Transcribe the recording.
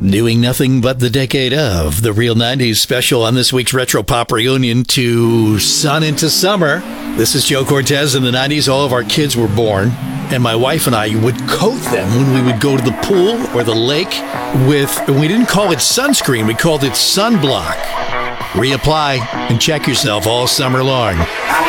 Doing nothing but the decade of the Real 90s special on this week's Retro Pop Reunion to Sun into Summer. This is Joe Cortez. In the 90s, all of our kids were born, and my wife and I would coat them when we would go to the pool or the lake with, we didn't call it sunscreen, we called it sunblock. Reapply and check yourself all summer long.